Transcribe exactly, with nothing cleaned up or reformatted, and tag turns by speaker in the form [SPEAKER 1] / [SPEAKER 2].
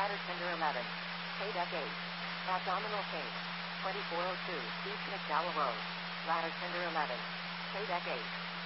[SPEAKER 1] Ladder Tender eleven. K-Deck eight. Abdominal Cage. twenty-four oh two East McDowell Road. Ladder Tender eleven. K-Deck eight.